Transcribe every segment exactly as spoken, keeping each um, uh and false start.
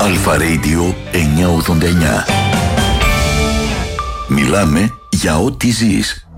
Αλφα Radio εννιακόσια ογδόντα εννιά. Μιλάμε για ό,τι ζεις.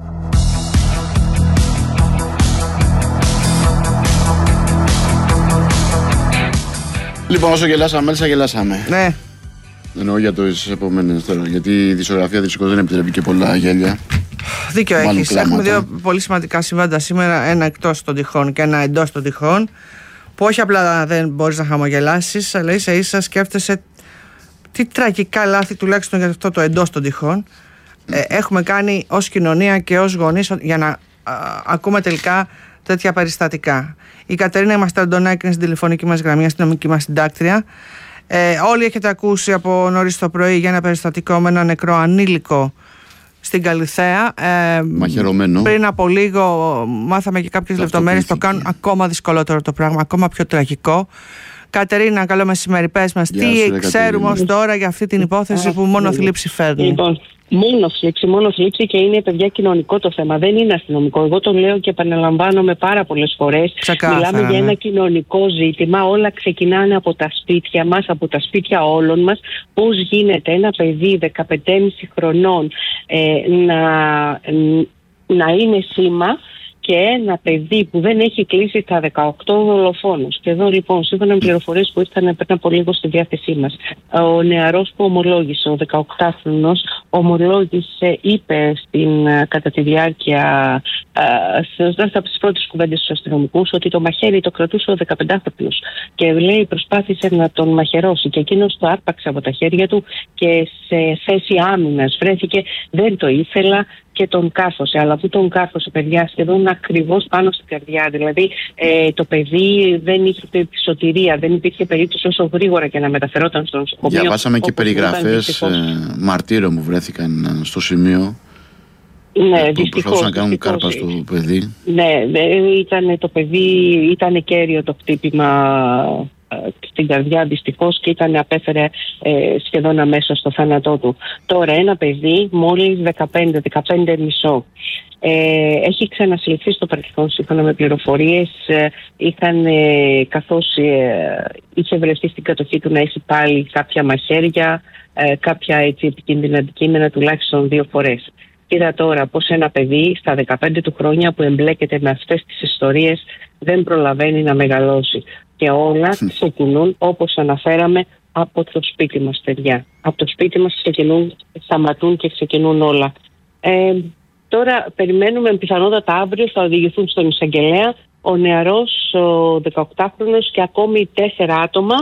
Λοιπόν, όσο γελάσαμε, έτσι γελάσαμε. Ναι. Εννοώ για τις επόμενες τώρα. Γιατί η δισογραφία δυστυχώς δεν επιτρέπει και πολλά γέλια. Δίκιο έχεις. Έχουμε δύο πολύ σημαντικά συμβάντα σήμερα. Ένα εκτός των τυχών και ένα εντός των τυχών. Που όχι απλά δεν μπορείς να χαμογελάσεις, αλλά ίσα ίσα σκέφτεσαι τι τραγικά λάθη, τουλάχιστον για αυτό το εντός των τυχών, ε, έχουμε κάνει ως κοινωνία και ως γονείς για να α, ακούμε τελικά τέτοια περιστατικά. Η Κατερίνα Μαστραντονάκη είναι στην τηλεφωνική μας γραμμή, αστυνομική μας συντάκτρια. Ε, όλοι έχετε ακούσει από νωρίς το πρωί για ένα περιστατικό με ένα νεκρό ανήλικο στην Καλιθέα. Ε, Μαχαιρωμένο. Πριν από λίγο μάθαμε και κάποιες λεπτομέρειες, το κάνουν ακόμα δυσκολότερο το πράγμα, ακόμα πιο τραγικό. Κατερίνα, καλό μεσημέρι. Πες μας, τι σου, ξέρουμε ως τώρα για αυτή την υπόθεση που μόνο θλίψη φέρνει? Λοιπόν, μόνο θλίψη, μόνο θλίψη και είναι, παιδιά, κοινωνικό το θέμα. Δεν είναι αστυνομικό. Εγώ το λέω και επαναλαμβάνομαι πάρα πολλές φορές. Μιλάμε για ένα κοινωνικό ζήτημα. Όλα ξεκινάνε από τα σπίτια μας, από τα σπίτια όλων μας. Πώς γίνεται ένα παιδί δεκαπεντέμισι χρονών ε, να, να είναι σήμα και ένα παιδί που δεν έχει κλείσει τα δεκαοκτώ δολοφόνους. Και εδώ λοιπόν, σύμφωνα με πληροφορίες που ήρθαν πριν από λίγο στη διάθεσή μας, ο νεαρός που ομολόγησε, ο δεκαοκτάχρονος, ομολόγησε, είπε στην, κατά τη διάρκεια, από τις πρώτες κουβέντες στους αστυνομικούς, ότι το μαχαίρι το κρατούσε ο δεκαπεντάχρονος. Και λέει, προσπάθησε να τον μαχαιρώσει. Και εκείνος το άρπαξε από τα χέρια του και σε θέση άμυνας βρέθηκε, δεν το ήθελα. Και τον κάρφωσε, αλλά που τον κάρφωσε, παιδιά, σχεδόν ακριβώς πάνω στην καρδιά. Δηλαδή ε, το παιδί δεν είχε σωτηρία, δεν υπήρχε περίπτωση όσο γρήγορα και να μεταφερόταν στο νοσοκομείο. Διαβάσαμε και περιγραφές ε, μαρτύρων που βρέθηκαν στο σημείο. Ναι, που δυστυχώς. Προσπαθούσαν να κάνουν κάρπα στο παιδί. Ναι, ήταν, το παιδί ήταν κέριο το χτύπημα στην καρδιά δυστυχώς και ήταν, απέφερε ε, σχεδόν αμέσως στο θάνατό του. Τώρα ένα παιδί μόλις δεκαπέντε, δεκαπέντε μισό ε, έχει ξανασυλληφθεί στο παρελθόν, σύμφωνα με πληροφορίες. ε, είχαν ε, καθώς ε, είχε βρεθεί στην κατοχή του να έχει πάλι κάποια μαχαίρια, ε, κάποια έτσι επικίνδυνα αντικείμενα τουλάχιστον δύο φορές. Είδα τώρα πως ένα παιδί στα δεκαπέντε του χρόνια που εμπλέκεται με αυτές τις ιστορίες δεν προλαβαίνει να μεγαλώσει. Και όλα ξεκινούν, όπως αναφέραμε, από το σπίτι μας, παιδιά. Από το σπίτι μας ξεκινούν, σταματούν και ξεκινούν όλα. Ε, τώρα περιμένουμε, πιθανότατα αύριο θα οδηγηθούν στον εισαγγελέα ο νεαρός, ο δεκαοκτάχρονος και ακόμη τέσσερα άτομα,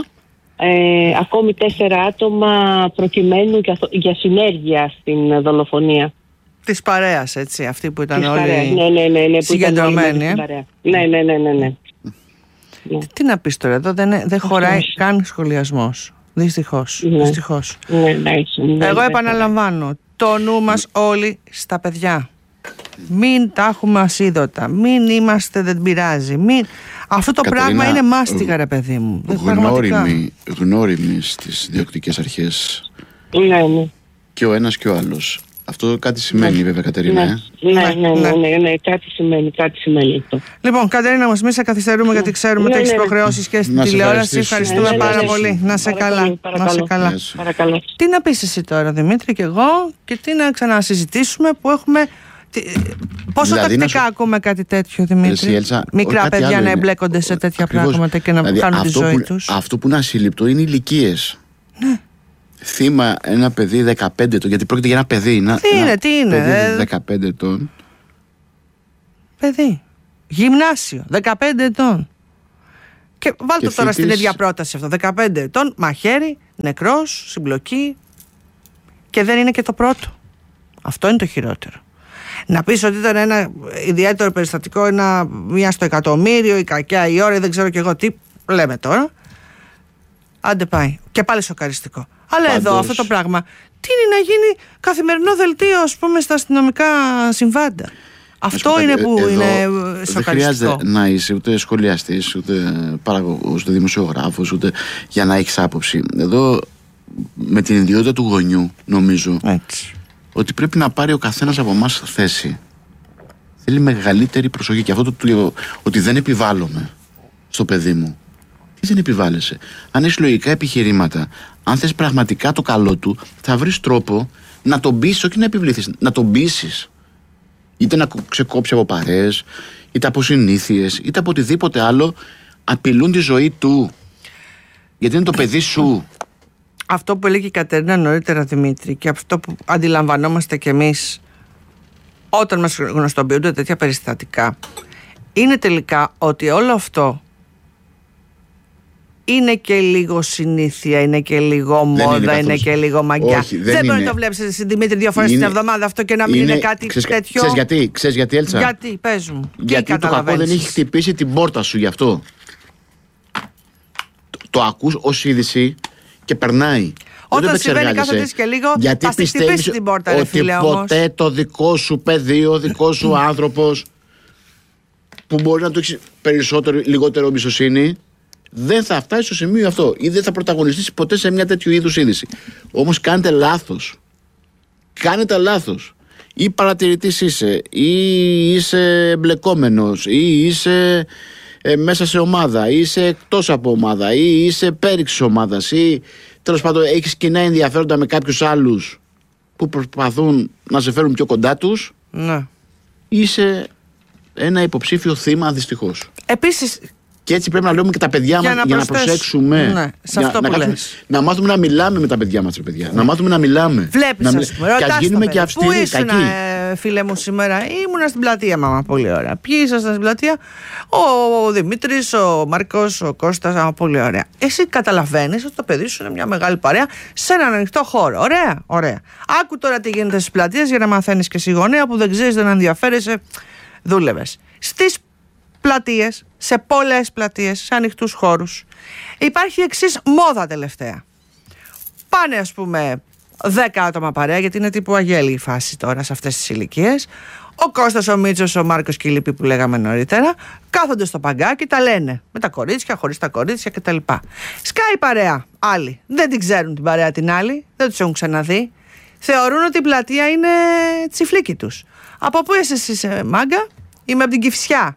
ε, ακόμη τέσσερα άτομα προκειμένου για, για συνέργεια στην δολοφονία. Της παρέας, έτσι, αυτή που ήταν της όλοι παρέας, ναι, ναι, ναι, ναι, συγκεντρωμένοι. Ε? Ναι, ναι, ναι, ναι, ναι. Τι, τι να πεις τώρα, εδώ δεν, δεν χωράει καν σχολιασμός. Δυστυχώς. Ναι. Δυστυχώς. Ναι, ναι, ναι, Εγώ ναι, επαναλαμβάνω, το νου μας όλοι στα παιδιά. Μην τα έχουμε ασίδωτα. Μην είμαστε, δεν πειράζει. Μην... Αυτό το Κατερίνα, πράγμα είναι μάστιγα, ρε παιδί μου. Γνώριμοι, γνώριμοι στις διοκτικές αρχές. Ναι, ναι. Και ο ένας και ο άλλος. Αυτό κάτι σημαίνει, ναι, βέβαια, Κατερίνα. Ναι, ε? ναι, ναι, ναι, ναι, ναι, κάτι σημαίνει, κάτι σημαίνει αυτό. Λοιπόν, Κατερίνα μας, μην σε καθυστερούμε, ναι, γιατί ξέρουμε ότι ναι, έχεις ναι, υποχρεώσεις και στην τηλεόραση. Ευχαριστούμε ναι, ναι, πάρα ναι, ναι, πολύ. Να σε καλά. Παρακαλώ, να σε καλά. Παρακαλώ. Τι να πεις εσύ τώρα, Δημήτρη, και εγώ, και τι να ξανασυζητήσουμε που έχουμε. Τι... Πόσο δηλαδή, τακτικά σου... ακούμε κάτι τέτοιο, Δημήτρη? Έλσα, μικρά παιδιά να εμπλέκονται σε τέτοια ακριβώς πράγματα και να δηλαδή, κάνουν τη ζωή που, τους. Αυτό που είναι ασύλληπτο είναι οι ηλικίες. Ναι. Θύμα ένα παιδί δεκαπέντε ετών, γιατί πρόκειται για ένα παιδί. Τι ένα, είναι, τι είναι. Παιδί ε... δεκαπέντε ετών. Παιδί. Γυμνάσιο. δεκαπέντε ετών. Και βάλτε και τώρα θήτης... στην ίδια πρόταση αυτό. δεκαπέντε ετών, μαχαίρι, νεκρός, συμπλοκή. Και δεν είναι και το πρώτο. Αυτό είναι το χειρότερο. Να πεις ότι ήταν ένα ιδιαίτερο περιστατικό, ένα, μία στο εκατομμύριο, η κακιά, η ώρα, δεν ξέρω κι εγώ τι λέμε τώρα. Άντε πάει. Και πάλι σοκαριστικό. Αλλά πάντως... εδώ αυτό το πράγμα τι είναι να γίνει καθημερινό δελτίο, ας πούμε, στα αστυνομικά συμβάντα. Αυτό πω, είναι που εδώ είναι σοκαριστικό. Δεν χρειάζεται να είσαι ούτε σχολιαστής, ούτε παραγωγός, ούτε δημοσιογράφος, ούτε για να έχεις άποψη. Εδώ με την ιδιότητα του γονιού, νομίζω, έτσι, ότι πρέπει να πάρει ο καθένας από εμάς θέση. Θέλει μεγαλύτερη προσοχή. Και αυτό το του λέω, ότι δεν επιβάλλομαι στο παιδί μου. Τι δεν επιβάλλεσαι? Αν έχεις λογικά επιχειρήματα, αν θες πραγματικά το καλό του, θα βρεις τρόπο να τον πείσεις, όχι να επιβληθείς, να τον πείσεις. Είτε να ξεκόψει από παρέες, είτε από συνήθειες, είτε από οτιδήποτε άλλο απειλούν τη ζωή του. Γιατί είναι το παιδί σου. Αυτό που έλεγε η Κατερίνα νωρίτερα, Δημήτρη, και αυτό που αντιλαμβανόμαστε κι εμείς όταν μας γνωστοποιούνται τέτοια περιστατικά, είναι τελικά ότι όλο αυτό είναι και λίγο συνήθεια, είναι και λίγο μόδα, είναι, είναι και λίγο μαγιά. Όχι, δεν δεν είναι. μπορεί να το βλέπεις εσύ, Δημήτρη, δύο φορές είναι... την εβδομάδα αυτό και να μην είναι, είναι κάτι ξέρεις, τέτοιο. Ξέρεις γιατί, ξέρεις γιατί, Έλτσα? Γιατί, πες μου. Γιατί το κακό δεν έχει χτυπήσει την πόρτα σου γι' αυτό. Το, το ακούς ως είδηση και περνάει. Όταν συμβαίνει κάθε και λίγο, γιατί θα πιστεύεις την πόρτα, ρε, ότι φίλε, ποτέ όμως το δικό σου παιδί, ο δικός σου άνθρωπος που μπορεί να του έχει περισσότερο, λιγότερο εμπιστοσύνη, δεν θα φτάσει στο σημείο αυτό ή δεν θα πρωταγωνιστήσει ποτέ σε μια τέτοιου είδους είδηση. Όμως κάνετε λάθος. Κάνετε λάθος. Ή παρατηρητής είσαι, ή είσαι εμπλεκόμενος, ή είσαι ε, μέσα σε ομάδα, ή είσαι εκτός από ομάδα, ή είσαι πέριξης ομάδας, ή τέλος πάντων έχεις κοινά ενδιαφέροντα με κάποιους άλλους που προσπαθούν να σε φέρουν πιο κοντά τους. Ναι. Είσαι ένα υποψήφιο θύμα, δυστυχώς. Επίσης, και έτσι πρέπει να λέμε και τα παιδιά μας για, για να προσέξουμε. Ναι, σε αυτό να, που να, λες. να μάθουμε να μιλάμε με τα παιδιά μας, ρε παιδιά. Ναι. Να μάθουμε να μιλάμε. Βλέπεις, να ας πούμε. Και ας γίνουμε και αυστηροί. Πού ήσουν, ε, φίλε μου, σήμερα? Ήμουνα στην πλατεία, μάμα. Πολύ ωραία. Ποιοι ήσασταν στην πλατεία? Ο Δημήτρης, ο Μάρκος, ο Κώστας. Α, πολύ ωραία. Εσύ καταλαβαίνεις ότι το παιδί σου είναι μια μεγάλη παρέα σε έναν ανοιχτό χώρο. Ωραία, ωραία. Άκου τώρα τι γίνεται στις πλατείες για να μαθαίνεις και εσύ γονέα που δεν ξέρεις, δεν ενδιαφέρεσαι. Δούλευες. Στις πλατείες, σε πολλές πλατείες, σε ανοιχτούς χώρους, υπάρχει εξής μόδα τελευταία. Πάνε, ας πούμε, δέκα άτομα παρέα, γιατί είναι τύπου αγέλη η φάση τώρα σε αυτές τις ηλικίες. Ο Κώστας, ο Μίτσος, ο Μάρκος και οι λοιποί που λέγαμε νωρίτερα, κάθονται στο παγκάκι, τα λένε με τα κορίτσια, χωρίς τα κορίτσια κτλ. Σκάει η παρέα. Άλλοι δεν την ξέρουν την παρέα την άλλη, δεν τους έχουν ξαναδεί. Θεωρούν ότι η πλατεία είναι τσιφλίκι τους. Από πού είσαι εσύ, ε, μάγκα? Είμαι από την Κηφισιά.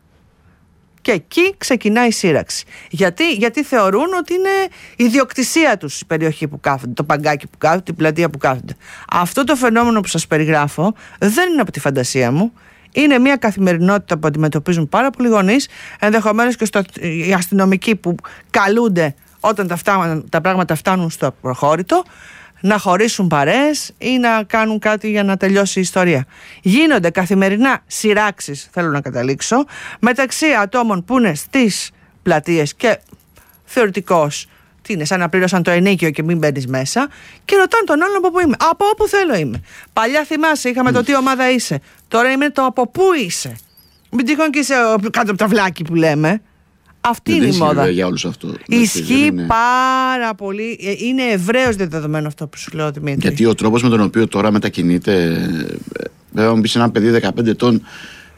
Και εκεί ξεκινάει η σύραξη. Γιατί, γιατί θεωρούν ότι είναι ιδιοκτησία τους η περιοχή που κάθονται, το παγκάκι που κάθονται, την πλατεία που κάθονται. Αυτό το φαινόμενο που σας περιγράφω δεν είναι από τη φαντασία μου. Είναι μια καθημερινότητα που αντιμετωπίζουν πάρα πολλοί γονείς, ενδεχομένως και στο, οι αστυνομικοί που καλούνται όταν τα, φτά, τα πράγματα φτάνουν στο προχώρητο, να χωρίσουν παρέες ή να κάνουν κάτι για να τελειώσει η ιστορία. Γίνονται καθημερινά σειράξεις, θέλω να καταλήξω, μεταξύ ατόμων που είναι στις πλατείες και θεωρητικώς τι είναι, σαν να πλήρωσαν το ενίκιο και μην μπαίνεις μέσα, και ρωτάνε τον άλλον από πού είμαι. Από όπου θέλω είμαι. Παλιά θυμάσαι, είχαμε mm. το τι ομάδα είσαι. Τώρα είναι το από πού είσαι. Μην τυχόν και είσαι κάτω από τα βλάκι που λέμε. Αυτή δεν είναι η μόδα. Για όλους αυτό. Ισχύει είναι... πάρα πολύ. Είναι ευρέως δεδομένο αυτό που σου λέω, Δημήτρη. Γιατί ο τρόπος με τον οποίο τώρα μετακινείται. Βέβαια, μου πει ένα παιδί δεκαπέντε ετών.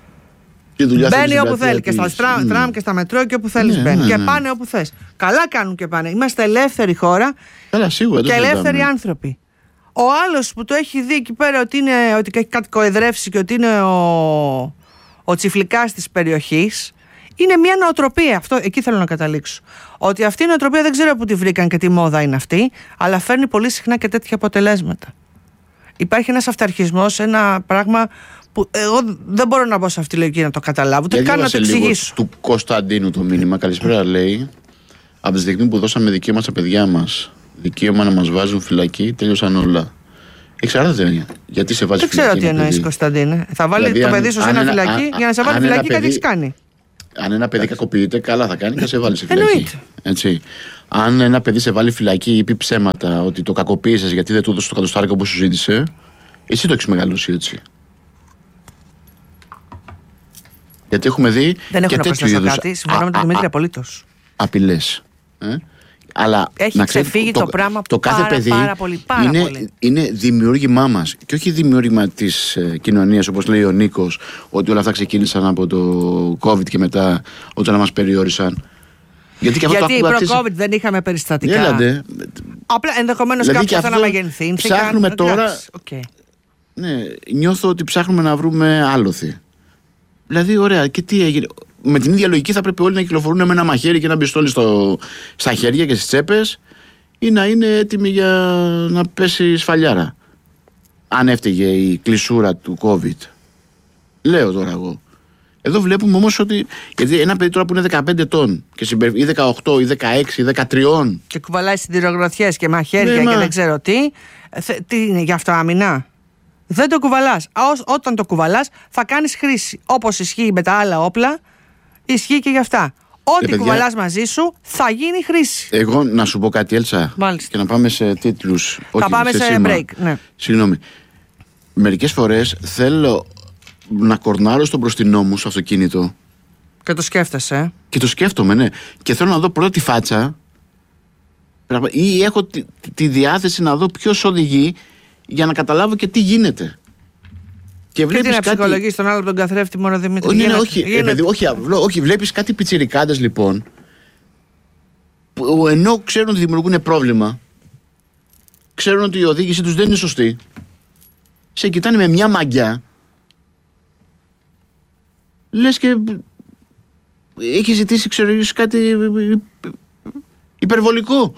Μπαίνει όπου θέλει. Και στα τραμ, mm. τραμ και στα μετρό και όπου θέλει. Ναι, μπαίνει. Ναι, ναι. Και πάνε όπου θες. Καλά κάνουν και πάνε. Είμαστε ελεύθερη χώρα. Καλά, σίγουρα, και ελεύθεροι άνθρωποι. Ο άλλος που το έχει δει εκεί πέρα ότι, είναι, ότι έχει κάτι κοεδρεύσει και ότι είναι ο, ο τσιφλικάς της περιοχής. Είναι μια νοοτροπία. Αυτό, εκεί θέλω να καταλήξω. Ότι αυτή η νοοτροπία δεν ξέρω πού τη βρήκαν και τι μόδα είναι αυτή, αλλά φέρνει πολύ συχνά και τέτοια αποτελέσματα. Υπάρχει ένας αυταρχισμός, ένα πράγμα που εγώ δεν μπορώ να μπω σε αυτή τη λογική να το καταλάβω, ούτε καν να το εξηγήσω. Του Κωνσταντίνου το μήνυμα. Καλησπέρα, λέει. Από τη στιγμή που δώσαμε δικαίωμα στα παιδιά μας, δικαίωμα να μας βάζουν φυλακή, τέλειωσαν όλα. Εξαρτάται γιατί σε βάζει δεν φυλακή. Δεν ξέρω τι εννοείς, Κωνσταντίνε. Θα βάλει δηλαδή, το παιδί σου σε ένα φυλακή α, για να σε βάλει φυλακή, παιδί... κάτι έχει κάνει. Αν ένα παιδί κακοποιείται, καλά θα κάνει και σε βάλει σε φυλακή. Έτσι. Αν ένα παιδί σε βάλει φυλακή ή πει ψέματα ότι το κακοποίησες γιατί δεν του έδωσε το κατοστάρικο που σου ζήτησε, εσύ το έχεις μεγαλώσει έτσι. Γιατί έχουμε δει. Δεν έχω να προσθέσω κάτι. Συμφωνώ με τον Δημήτρη απολύτως. Απειλές. Ε? Αλλά έχει ξεφύγει το, το πράγμα το κάθε πάρα, παιδί πάρα πολύ, πάρα είναι, πολύ. είναι δημιούργημά μας και όχι δημιούργημα της ε, κοινωνίας, όπως λέει ο Νίκος, ότι όλα αυτά ξεκίνησαν από το COVID και μετά όταν μας περιόρισαν. Γιατί, Γιατί προ-COVID δεν είχαμε περιστατικά. Έλαντε. Απλά ενδεχομένως δηλαδή κάποιος θα αναμαγεννηθεί. Ψάχνουμε τώρα. Okay. Ναι, νιώθω ότι ψάχνουμε να βρούμε άλοθη. Δηλαδή, ωραία, και τι έγινε. Με την ίδια λογική θα πρέπει όλοι να κυκλοφορούν με ένα μαχαίρι και ένα πιστόλι στο, στα χέρια και στις τσέπες ή να είναι έτοιμη για να πέσει σφαλιάρα. Αν έφταιγε η κλεισούρα του COVID. Λέω τώρα εγώ. Εδώ βλέπουμε όμως ότι. Γιατί ένα παιδί τώρα που είναι δεκαπέντε ετών ή δεκαοκτώ ή δεκαέξι ή δεκατρία. Και κουβαλάει σιδηρογροθιές και μαχαίρια ναι, και μα... δεν ξέρω τι. Τι είναι γι' αυτό άμυνα. Δεν το κουβαλάς. Όταν το κουβαλάς θα κάνεις χρήση. Όπως ισχύει με τα άλλα όπλα, ισχύει και γι' αυτά. Ό,τι ε, κουβαλάς μαζί σου θα γίνει χρήση. Εγώ να σου πω κάτι, Έλσα. Μάλιστα. Και να πάμε σε τίτλους. Θα όχι, πάμε σε, σε break. Ναι. Συγγνώμη. Μερικές φορές θέλω να κορνάρω στο μπροστινό μου στο αυτοκίνητο. Και το σκέφτεσαι. Ε? Και το σκέφτομαι, ναι. Και θέλω να δω πρώτα τη φάτσα. Ή έχω τη, τη διάθεση να δω ποιος οδηγεί για να καταλάβω και τι γίνεται. Και, και τι να κάτι... ψυχολογείς τον άλλο τον καθρέφτη μόνο Δημήτρη. Ναι, ναι, όχι, ε, παιδί, όχι, όχι, βλέπεις κάτι πιτσιρικάδες λοιπόν που ενώ ξέρουν ότι δημιουργούν πρόβλημα, ξέρουν ότι η οδήγησή τους δεν είναι σωστή, σε κοιτάνε με μια μαγιά, λες και έχει ζητήσει ξέρω κάτι υπερβολικό.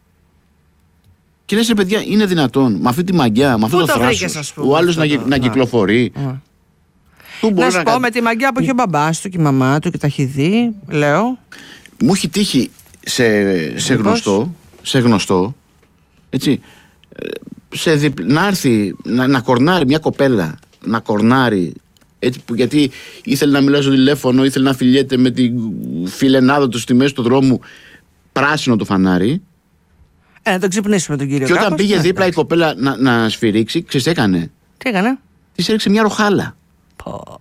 Και λες ρε παιδιά, είναι δυνατόν με αυτή τη μαγιά, με αυτό το θράσος, ο άλλος να, το... να κυκλοφορεί. Να, να σου πω κα... με τη μαγιά που έχει ο μπαμπάς του και η μαμά του και τα έχει δει, λέω. Μου έχει τύχει σε, σε γνωστό, σε γνωστό, έτσι, σε διπ... να έρθει, να, να κορνάρει μια κοπέλα, να κορνάρει, έτσι, γιατί ήθελε να μιλάει στο τηλέφωνο, ήθελε να φιλιέται με τη φιλενάδα του στη μέση του δρόμου, πράσινο το φανάρι. Ε, να τον ξυπνήσουμε τον κύριο. Και όταν κάπως, πήγε ναι, δίπλα η κοπέλα να, να σφυρίξει, ξέρεις τι έκανε. Τι έκανε. Της έριξε μια ροχάλα. Πω.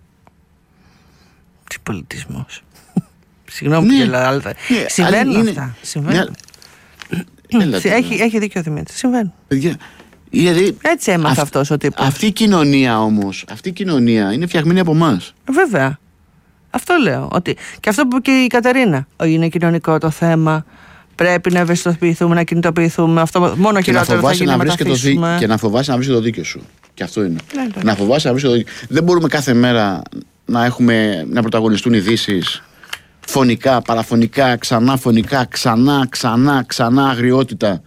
Τι πολιτισμός. Συγγνώμη, ναι, αλλά, αλλά... Ναι, συμβαίνουν είναι... αυτά. Συμβαίνουν. Μια... έχει, έχει δίκιο ο Δημήτρης. Συμβαίνουν. Παιδιά, δηλαδή, έτσι έμαθε αυ... αυτός ο τύπος. Αυτή η κοινωνία όμως, αυτή η κοινωνία είναι φτιαγμένη από εμάς. Βέβαια. Αυτό λέω. Ότι... Και αυτό που είπε και η Κατερίνα. Είναι κοινωνικό το θέμα. Πρέπει να ευαισθητοποιηθούμε, να κινητοποιηθούμε. Αυτό μόνο χειρότερο θα γίνει να μεταφύσουμε. Δι... Και να φοβάσαι να βρεις το δίκιο σου. Και αυτό είναι. Ναι, ναι. Να φοβάσαι να βρεις το δίκιο. Δεν μπορούμε κάθε μέρα να, έχουμε, να πρωταγωνιστούν ειδήσεις φωνικά, παραφωνικά, ξανά φωνικά, ξανά, ξανά, ξανά αγριότητα.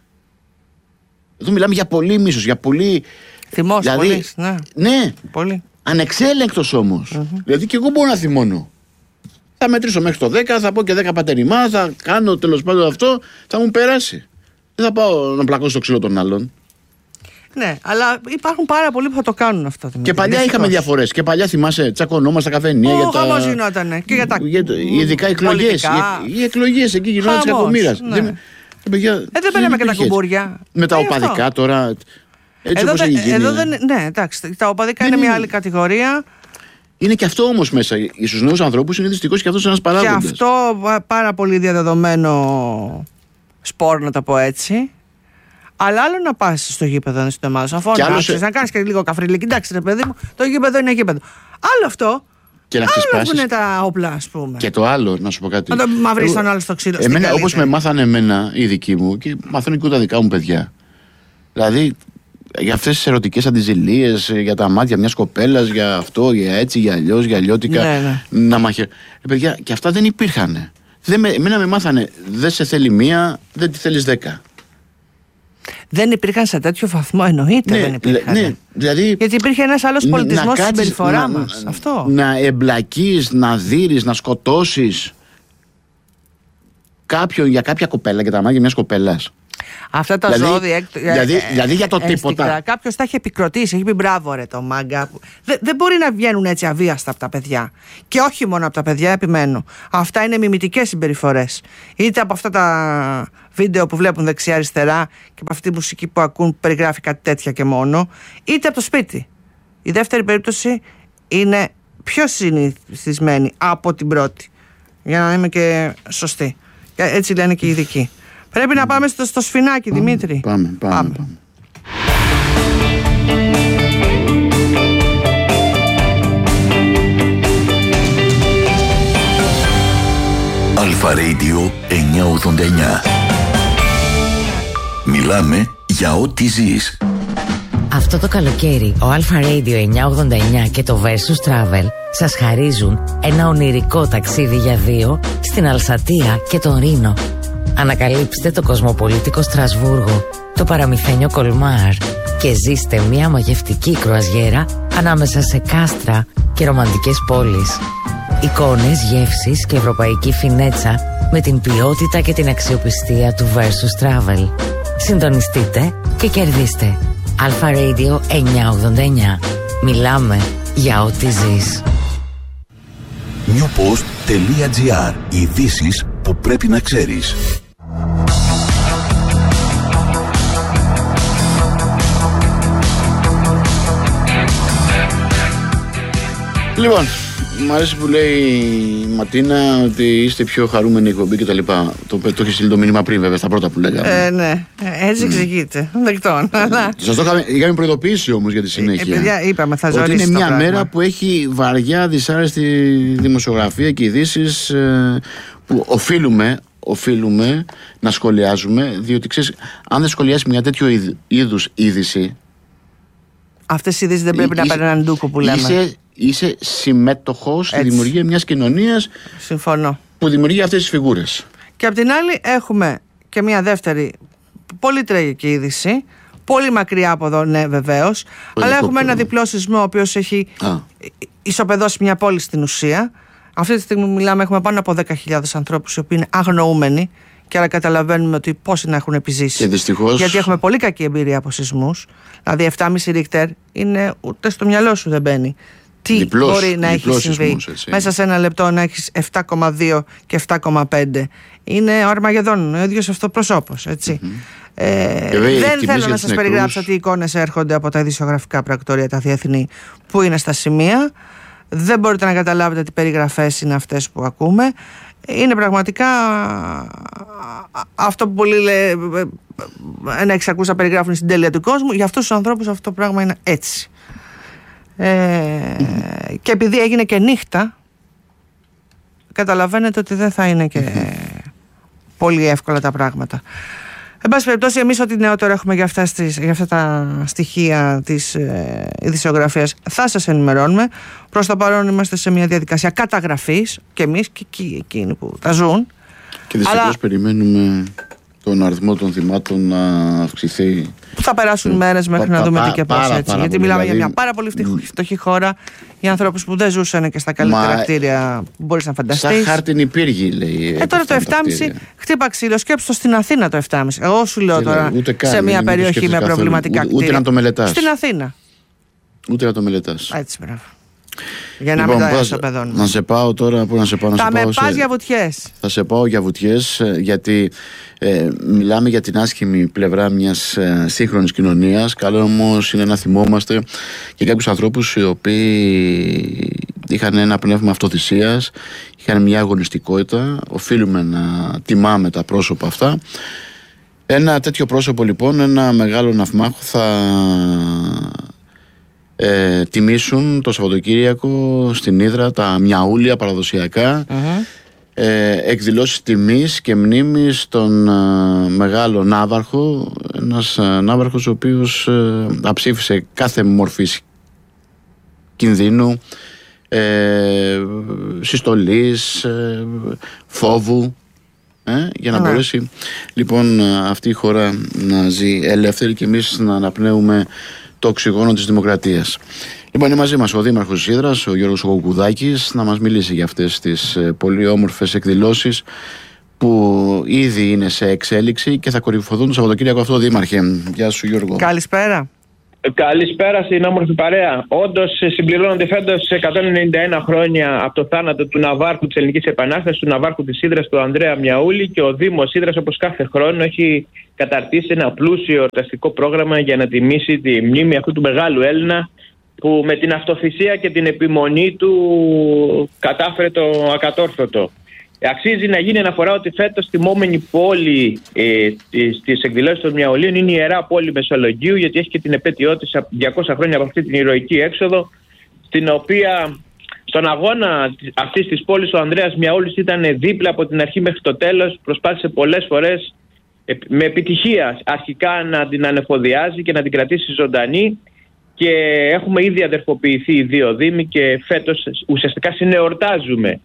Εδώ μιλάμε για πολύ μίσος, για πολύ. Θυμός, δηλαδή, πολύ. Ναι. Ναι. Πολύ. Ανεξέλεγκτος όμως. Mm-hmm. Δηλαδή και εγώ μπορώ να θυμώνω. Θα μετρήσω μέχρι το δέκα, θα πω και δέκα πατερημά, θα κάνω τέλος πάντων αυτό, θα μου περάσει. Δεν θα πάω να πλακώσω στο ξύλο των άλλων. Ναι, αλλά υπάρχουν πάρα πολλοί που θα το κάνουν αυτό. Και παλιά είχαμε διαφορές. Και παλιά θυμάσαι, τσακωνόμαστε στα καφενεία. Ο για τα... χαμός γινότανε. Και για τα. Για το... Ειδικά οι εκλογές. Οι, οι εκλογές εκεί γινόταν της κακομοίρας. Ναι. Δεν... Παιδιά, ε, δεν παίρναμε και τα κουμπούρια. Με τα οπαδικά τώρα. Έτσι εδώ, όπως έχει γίνει. Εδώ δεν... Ναι, εντάξει. Τα οπαδικά είναι μια άλλη κατηγορία. Είναι και αυτό όμως μέσα. Στους νέους ανθρώπους είναι δυστυχώς και αυτός ένας παράγοντας. Και αυτό πάρα πολύ διαδεδομένο σπορ, να το πω έτσι. Αλλά άλλο να πας στο γήπεδο να στην ομάδα σου, αφού σε... να κάνεις και λίγο καφρίλι. Κοιτάξτε, ρε παιδί μου, το γήπεδο είναι γήπεδο. Άλλο αυτό. Και να άλλο που είναι τα όπλα, ας πούμε. Και το άλλο, να σου πω κάτι. Να το μαυρίσει τον άλλο στο ξύλο. Εμένα, όπως με μάθανε εμένα οι δικοί μου και μαθαίνουν και τα δικά μου παιδιά. Δηλαδή, για αυτές τις ερωτικές αντιζηλίες, για τα μάτια μιας κοπέλας, για αυτό, για έτσι, για αλλιώς, για αλλιώτικα. Ναι, ναι. Να μαχε... ε, παιδιά, και αυτά δεν υπήρχαν. Δεν με... Εμένα με μάθανε, δεν σε θέλει μία, δεν τη θέλεις δέκα. Δεν υπήρχαν σε τέτοιο βαθμό, εννοείται ναι, δεν υπήρχαν. Ναι, δηλαδή, γιατί υπήρχε ένας άλλος πολιτισμός στην συμπεριφορά μας. Να, αυτό. Να εμπλακείς, να δείρεις, να σκοτώσεις κάποιον για κάποια κοπέλα, για τα μάτια μιας κοπέλας. Αυτά τα δηλαδή, ζώδια. Έκ... Δηλαδή, ε, δηλαδή για το ε, τίποτα. Κάποιος τα έχει επικροτήσει, έχει πει μπράβο ρε το μάγκα. Δεν, δεν μπορεί να βγαίνουν έτσι αβίαστα από τα παιδιά. Και όχι μόνο από τα παιδιά, επιμένω. Αυτά είναι μιμητικές συμπεριφορές. Είτε από αυτά τα βίντεο που βλέπουν δεξιά-αριστερά και από αυτή τη μουσική που ακούν που περιγράφει κάτι τέτοια και μόνο, είτε από το σπίτι. Η δεύτερη περίπτωση είναι πιο συνηθισμένη από την πρώτη. Για να είμαι και σωστή. Έτσι λένε και οι ειδικοί. Πρέπει να πάμε στο, στο σφινάκι, πάμε, Δημήτρη. Πάμε, πάμε, πάμε. πάμε. Αλφα Radio εννιακόσια ογδόντα εννιά. Μιλάμε για ό,τι ζεις. Αυτό το καλοκαίρι ο Αλφα Radio εννιακόσια ογδόντα εννιά και το Versus Travel σας χαρίζουν ένα ονειρικό ταξίδι για δύο στην Αλσατία και τον Ρήνο. Ανακαλύψτε το κοσμοπολίτικο Στρασβούργο, το παραμυθένιο Κολμάρ και ζήστε μια μαγευτική κρουαζιέρα ανάμεσα σε κάστρα και ρομαντικές πόλεις. Εικόνες, γεύσεις και ευρωπαϊκή φινέτσα με την ποιότητα και την αξιοπιστία του Versus Travel. Συντονιστείτε και κερδίστε. Αλφα Radio εννιακόσια ογδόντα εννιά. Μιλάμε για ό,τι ζεις. newpost.gr. Ειδήσεις που πρέπει να ξέρεις. Λοιπόν, μου αρέσει που λέει η Ματίνα ότι είστε πιο χαρούμενοι εκπομπή και τα λοιπά. Το, το έχει στείλει το μήνυμα πριν, βέβαια, στα πρώτα που λέγαμε. Ε, ναι, έτσι εξηγείται. Mm. Δεκτών. Σας το είχαμε, είχαμε προειδοποιήσει όμως για τη συνέχεια. Ε, παιδιά, είπαμε, θα ότι είναι μια πράγμα. μέρα που έχει βαριά δυσάρεστη δημοσιογραφία και ειδήσεις ε, που οφείλουμε, οφείλουμε να σχολιάζουμε, διότι ξέρεις, αν δεν σχολιάσει μια τέτοιο είδους είδηση. Αυτές οι ειδήσεις δεν πρέπει είσαι, να παίρνουν έναν ντούκο που λέμε. Είσαι, είσαι συμμέτοχος στη δημιουργία μιας κοινωνίας. Συμφωνώ. Που δημιουργεί αυτές τις φιγούρες. Και απ' την άλλη έχουμε και μια δεύτερη πολύ τραγική είδηση. Πολύ μακριά από εδώ, ναι, βεβαίως. Αλλά έχουμε ένα διπλό σεισμό ο οποίος έχει Α. ισοπεδώσει μια πόλη στην ουσία. Αυτή τη στιγμή μιλάμε, έχουμε πάνω από δέκα χιλιάδες ανθρώπους οι οποίοι είναι αγνοούμενοι. Και άρα καταλαβαίνουμε ότι πόσοι να έχουν επιζήσει. Και δυστυχώς... Γιατί έχουμε πολύ κακή εμπειρία από σεισμούς. Δηλαδή επτά κόμμα πέντε Ρίχτερ είναι ούτε στο μυαλό σου δεν μπαίνει. Τι διπλός, μπορεί να έχει συμβεί σεισμούς, μέσα σε ένα λεπτό να έχεις επτά κόμμα δύο και επτά κόμμα πέντε. Είναι ο Αρμαγεδόν, ο ίδιος αυτοπροσώπος, έτσι. Mm-hmm. Ε, Βέβαια, δεν θέλω να σας περιγράψω τι εικόνες έρχονται από τα ειδησιογραφικά πρακτορία, τα διεθνή, που είναι στα σημεία. Δεν μπορείτε να καταλάβετε τι περιγραφές είναι αυτές που ακούμε. Είναι πραγματικά αυτό που πολλοί λέει, ένα εξακούσα περιγράφουν στην τέλεια του κόσμου. Για αυτούς τους ανθρώπους αυτό το πράγμα είναι έτσι. Ε, mm. Και επειδή έγινε και νύχτα, καταλαβαίνετε ότι δεν θα είναι και mm. πολύ εύκολα τα πράγματα. Εν πάση περιπτώσει, εμείς ό,τι νεότερο έχουμε για, τις, για αυτά τα στοιχεία της ε, ειδησιογραφίας θα σας ενημερώνουμε. Προς το παρόν είμαστε σε μια διαδικασία καταγραφής και εμείς και εκείνοι που τα ζουν. Και δυστυχώς Αλλά... περιμένουμε τον αριθμό των θυμάτων να αυξηθεί. Θα περάσουν mm. μέρες μέχρι πα, να δούμε πα, τι και πώς, έτσι. Πάρα Γιατί μιλάμε δηλαδή... για μια πάρα πολύ φτωχή χώρα, για ανθρώπους που δεν ζούσαν και στα καλύτερα Μα... κτίρια που μπορείς να φανταστείς. Σαν χάρτινη πύργη, λέει. Ε, τώρα το επτά κόμμα πέντε χτύπα ξύλο, σκέψου το στην Αθήνα το επτά κόμμα πέντε. Εγώ σου λέω τώρα καν, σε μια περιοχή με προβληματικά ούτε, κτίρια. Ούτε να το μελετάς. Στην Αθήνα. Ούτε να το μελετάς. Έτσι, μπράβο. Για να λοιπόν, μην τα ισοπεδώνουμε. Να σε πάω τώρα, πού να σε πάω, να θα σε με πάω πας σε... για βουτιές. Θα σε πάω για βουτιές, γιατί ε, μιλάμε για την άσχημη πλευρά μιας ε, σύγχρονης κοινωνίας. Καλό όμως είναι να θυμόμαστε και κάποιους ανθρώπους οι οποίοι είχαν ένα πνεύμα αυτοθυσίας, είχαν μια αγωνιστικότητα. Οφείλουμε να τιμάμε τα πρόσωπα αυτά. Ένα τέτοιο πρόσωπο λοιπόν, ένα μεγάλο ναυμάχο θα... Ε, τιμήσουν το Σαββατοκύριακο στην Ύδρα τα μιαούλια παραδοσιακά uh-huh. ε, εκδηλώσεις τιμής και μνήμης στον ε, μεγάλο ναύαρχο, ένας ε, ναύαρχος ο οποίος ε, αψήφισε κάθε μορφής κινδύνου, ε, συστολής, ε, φόβου, ε, για να uh-huh. μπορέσει λοιπόν αυτή η χώρα να ζει ελεύθερη και εμείς να αναπνέουμε το οξυγόνο της δημοκρατίας. Λοιπόν, είναι μαζί μας ο Δήμαρχος της Ύδρας, ο Γιώργος Γογκουδάκης, να μας μιλήσει για αυτές τις πολύ όμορφες εκδηλώσεις που ήδη είναι σε εξέλιξη και θα κορυφωθούν το Σαββατοκύριακο αυτό, Δήμαρχε. Γεια σου, Γιώργο. Καλησπέρα. Καλησπέρα στην όμορφη παρέα. Όντως, συμπληρώνονται φέτος εκατόν ενενήντα ένα χρόνια από το θάνατο του Ναυάρχου της Ελληνικής Επανάστασης, του Ναυάρχου της Ύδρας, του Ανδρέα Μιαούλη, και ο Δήμος Ύδρας, όπως κάθε χρόνο, έχει καταρτήσει ένα πλούσιο εορταστικό πρόγραμμα για να τιμήσει τη μνήμη αυτού του μεγάλου Έλληνα που με την αυτοθυσία και την επιμονή του κατάφερε το ακατόρθωτο. Αξίζει να γίνει αναφορά ότι φέτος τιμόμενη πόλη ε, της εκδηλώσεις των Μιαουλίων είναι η Ιερά Πόλη Μεσολογγίου, γιατί έχει και την επέτειό της διακόσια χρόνια από αυτή την ηρωική έξοδο, στην οποία στον αγώνα αυτής της πόλης ο Ανδρέας Μιαούλης ήταν δίπλα από την αρχή μέχρι το τέλος. Προσπάθησε πολλές φορές με επιτυχία αρχικά να την ανεφοδιάζει και να την κρατήσει ζωντανή, και έχουμε ήδη αδερφοποιηθεί οι δύο δήμοι και φέτος ουσιαστικά συνεορτάζουμε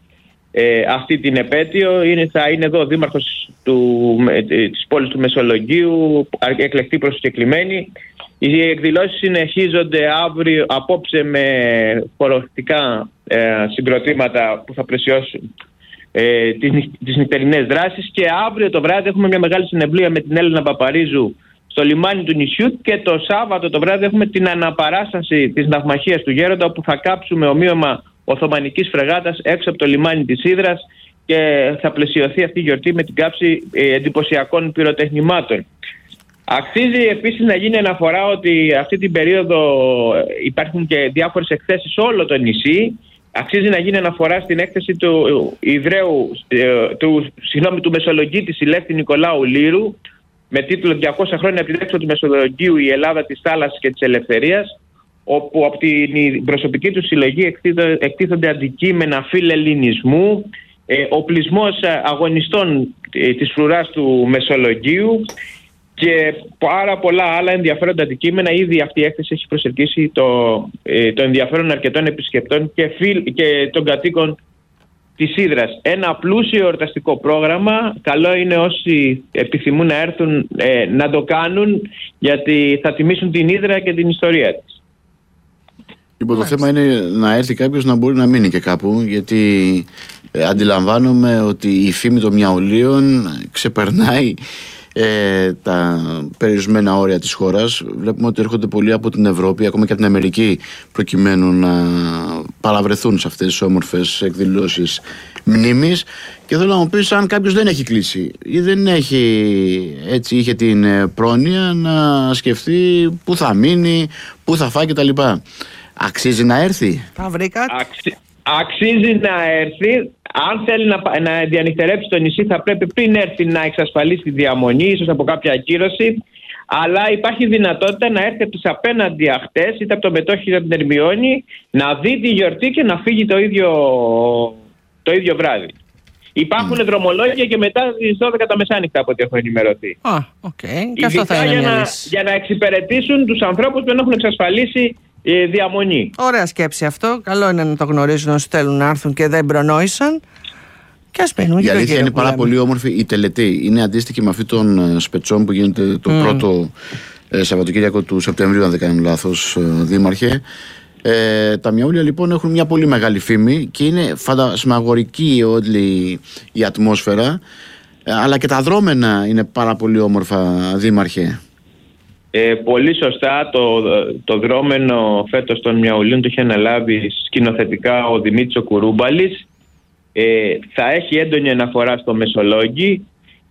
ε, αυτή την επέτειο. Είναι, θα είναι εδώ ο δήμαρχος του, ε, της πόλης του Μεσολογγίου, εκλεκτή προσκεκλημένη. Οι εκδηλώσεις συνεχίζονται αύριο, απόψε με χορευτικά ε, συγκροτήματα που θα πλαισιώσουν ε, τις, τις νυχτερινές δράσεις, και αύριο το βράδυ έχουμε μια μεγάλη συναυλία με την Έλληνα Παπαρίζου στο λιμάνι του νησιού, και το Σάββατο το βράδυ έχουμε την αναπαράσταση της ναυμαχίας του Γέροντα, όπου θα κάψουμε ομοίωμα Οθωμανικής φρεγάτας έξω από το λιμάνι της Ύδρας και θα πλαισιωθεί αυτή η γιορτή με την κάψη ε, εντυπωσιακών πυροτεχνημάτων. Αξίζει επίσης να γίνει αναφορά ότι αυτή την περίοδο υπάρχουν και διάφορες εκθέσεις σε όλο το νησί. Αξίζει να γίνει αναφορά στην έκθεση του Ιδραίου, του, συγγνώμη, του Μεσολογγίτη Συλλέκτη Νικολάου Λύρου, με τίτλο «διακόσια χρόνια από την έξοδο του Μεσολογγίου, η Ελλάδα της θάλασσας και της ελευθερίας», όπου από την προσωπική του συλλογή εκτίθονται αντικείμενα φιλελληνισμού, ε, οπλισμός αγωνιστών ε, της φρουράς του Μεσολογγίου και πάρα πολλά άλλα ενδιαφέροντα αντικείμενα. Ήδη αυτή η έκθεση έχει προσελκύσει το, ε, το ενδιαφέρον αρκετών επισκεπτών και, φιλ, και των κατοίκων της Ύδρας. Ένα πλούσιο εορταστικό πρόγραμμα. Καλό είναι όσοι επιθυμούν να έρθουν ε, να το κάνουν, γιατί θα τιμήσουν την Ύδρα και την ιστορία της. Λοιπόν, το θέμα είναι να έρθει κάποιος να μπορεί να μείνει και κάπου, γιατί ε, αντιλαμβάνομαι ότι η φήμη των Μιαουλίων ξεπερνάει ε, τα περιορισμένα όρια της χώρας. Βλέπουμε ότι έρχονται πολλοί από την Ευρώπη, ακόμα και από την Αμερική, προκειμένου να παραβρεθούν σε αυτές τις όμορφες εκδηλώσεις μνήμης. Και θέλω να μου πεις, αν κάποιος δεν έχει κλείσει ή δεν έχει, έτσι είχε την πρόνοια να σκεφτεί πού θα μείνει, πού θα φάει κτλ. Αξίζει να έρθει. Τα βρήκατε. Αξι... Αξίζει να έρθει. Αν θέλει να, να διανυκτερέψει το νησί, θα πρέπει πριν έρθει να εξασφαλίσει τη διαμονή, ίσως από κάποια ακύρωση. Αλλά υπάρχει δυνατότητα να έρθει από τις απέναντι αχτές, είτε από το Μετόχι είτε από την Ερμιόνη, να δει τη γιορτή και να φύγει το ίδιο, το ίδιο βράδυ. Υπάρχουν mm. δρομολόγια και μετά τις δώδεκα τα μεσάνυχτα, από ό,τι έχω ενημερωθεί. Α, oh, okay. Και αυτό θα είναι για, μια να, λύση. για να εξυπηρετήσουν τους ανθρώπους που δεν έχουν εξασφαλίσει ε, διαμονή. Ωραία σκέψη αυτό. Καλό είναι να το γνωρίζουν όσοι θέλουν να έρθουν και δεν προνόησαν. Και ας μείνουν. Η αλήθεια είναι πάρα πολύ όμορφη η τελετή. Είναι αντίστοιχη με αυτή των Σπετσών που γίνεται το mm. πρώτο ε, Σαββατοκύριακο του Σεπτεμβρίου, αν δεν κάνω λάθος, ε, Δήμαρχε. Ε, τα Μιαούλια λοιπόν έχουν μια πολύ μεγάλη φήμη και είναι φαντασμαγορική όλη η ατμόσφαιρα, ε, αλλά και τα δρόμενα είναι πάρα πολύ όμορφα, Δήμαρχε. Ε, πολύ σωστά. Το, το δρόμενο φέτος των Μιαουλίων το είχε αναλάβει σκηνοθετικά ο Δημήτρης ο Κουρούμπαλης. Ε, θα έχει έντονη αναφορά στο Μεσολόγγι.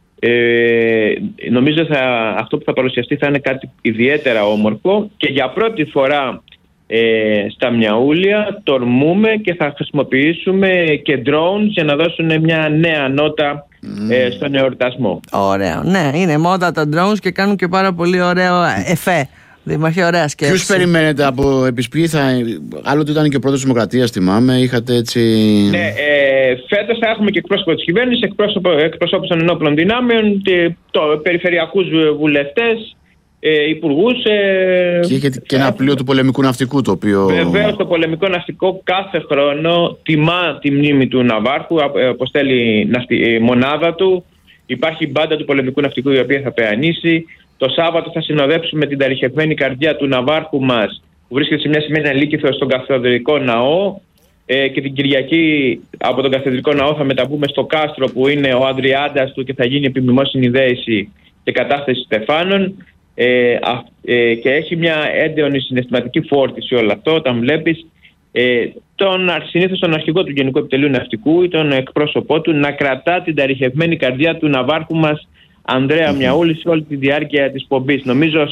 Ε, νομίζω θα, αυτό που θα παρουσιαστεί θα είναι κάτι ιδιαίτερα όμορφο και για πρώτη φορά ε, στα Μιαούλια τορμούμε και θα χρησιμοποιήσουμε και drones για να δώσουν μια νέα νότα mm. ε, στον εορτασμό. Ωραίο, ναι, είναι μόδα τα drones και κάνουν και πάρα πολύ ωραίο εφέ. Δημαρχή, ωραία σκέψη. Ποιους περιμένετε από επισπή? Θα... Άλλοτε ήταν και ο πρώτος Δημοκρατίας, θυμάμαι. Είχατε έτσι. Ναι, ε, φέτος θα έχουμε και εκπρόσωπο της κυβέρνησης, εκπρόσωπους των ενόπλων δυνάμεων, το, περιφερειακούς βουλευτές, ε, υπουργούς. Ε, και είχε και ένα πλοίο του πολεμικού ναυτικού, το οποίο. Βεβαίως, το πολεμικό ναυτικό κάθε χρόνο τιμά τη μνήμη του Ναυάρχου, αποστέλει ναυτι... μονάδα του. Υπάρχει μπάντα του πολεμικού ναυτικού η οποία θα πεανίσει. Το Σάββατο θα συνοδέψουμε την ταρυχευμένη καρδιά του Ναυάρχου μας, που βρίσκεται σε μια σημαίνει αλήκηθο στον Καθεδρικό Ναό, ε, και την Κυριακή από τον Καθεδρικό Ναό θα μεταβούμε στο κάστρο που είναι ο Ανδριάντας του και θα γίνει επιμνημόσυνη δέηση και κατάθεση στεφάνων, ε, ε, και έχει μια έντονη συναισθηματική φόρτιση όλο αυτό όταν βλέπεις ε, τον, συνήθως τον αρχηγό του Γενικού Επιτελείου Ναυτικού ή τον εκπρόσωπό του να κρατά την ταρυχευμένη καρδιά του Ναυάρχου μας Ανδρέα Μιαούλη σε όλη τη διάρκεια της πομπής. Νομίζω